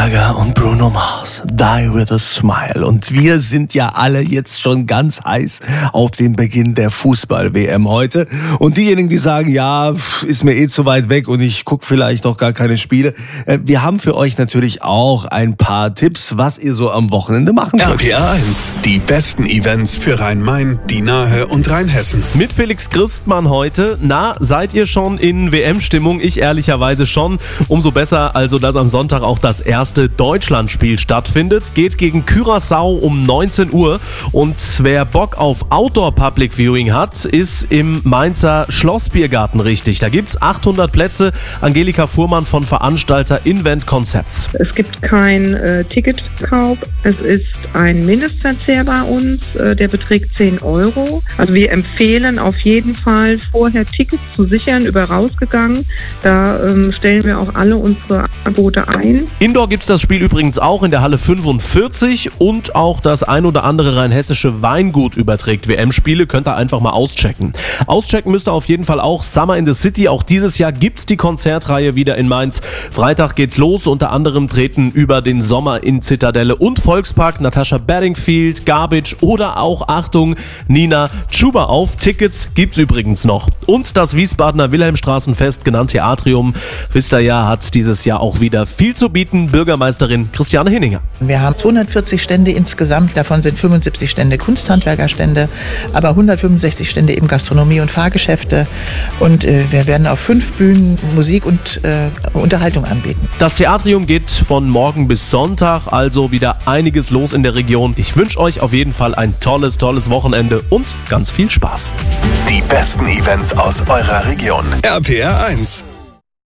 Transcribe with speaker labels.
Speaker 1: Gaga und Bruno Mars, Die With A Smile. Und wir sind ja alle jetzt schon ganz heiß auf den Beginn der Fußball-WM heute. Und diejenigen, die sagen, ja, ist mir zu weit weg und ich gucke vielleicht noch gar keine Spiele. Wir haben für euch natürlich auch ein paar Tipps, was ihr so am Wochenende machen könnt.
Speaker 2: RPR 1, die besten Events für Rhein-Main, die Nahe und Rheinhessen.
Speaker 3: Mit Felix Christmann heute. Na, seid ihr schon in WM-Stimmung? Ich ehrlicherweise schon. Umso besser also, dass am Sonntag auch das erste Deutschlandspiel stattfindet. Geht gegen Curaçao um 19 Uhr. Und wer Bock auf Outdoor-Public Viewing hat, ist im Mainzer Schlossbiergarten richtig. Da gibt's 800 Plätze. Angelika Fuhrmann von Veranstalter Invent Concepts.
Speaker 4: Es gibt kein Ticketkauf. Es ist ein Mindestverzehr bei uns. Der beträgt 10 €. Also wir empfehlen auf jeden Fall, vorher Tickets zu sichern, über rausgegangen. Da stellen wir auch alle unsere Angebote ein.
Speaker 3: Indoor gibt's das Spiel übrigens auch in der Halle 45 und auch das ein oder andere rheinhessische Weingut überträgt WM-Spiele. Könnt ihr einfach mal auschecken. Auschecken müsst ihr auf jeden Fall auch Summer in the City. Auch dieses Jahr gibt's die Konzertreihe wieder in Mainz. Freitag geht's los. Unter anderem treten über den Sommer in Zitadelle und Volkspark Natascha Bedingfield, Garbage oder auch, Achtung, Nina Chuba auf. Tickets gibt's übrigens noch. Und das Wiesbadener Wilhelmstraßenfest, genannt Theatrium, wisst ihr ja, hat dieses Jahr auch wieder viel zu bieten. Bürgermeisterin Christiane Hinninger.
Speaker 5: Wir haben 240 Stände insgesamt, davon sind 75 Stände Kunsthandwerkerstände, aber 165 Stände eben Gastronomie und Fahrgeschäfte. Und wir werden auf 5 Bühnen Musik und Unterhaltung anbieten.
Speaker 3: Das Theatrium geht von morgen bis Sonntag, also wieder einiges los in der Region. Ich wünsche euch auf jeden Fall ein tolles Wochenende und ganz viel Spaß.
Speaker 2: Die besten Events aus eurer Region. RPR 1.